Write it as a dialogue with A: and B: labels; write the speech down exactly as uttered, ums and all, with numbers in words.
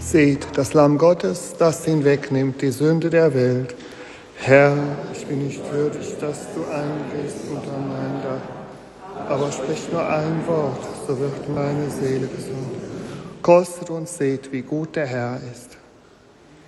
A: Seht, das Lamm Gottes, das hinwegnimmt die Sünde der Welt. Herr, ich bin nicht würdig, dass du eingehst unter mein Dach, aber sprich nur ein Wort, so wird meine Seele gesund. Kostet und seht, wie gut der Herr ist.